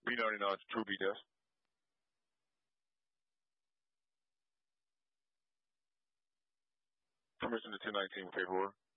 B99 to True B test. Permission to 1019 with paperwork.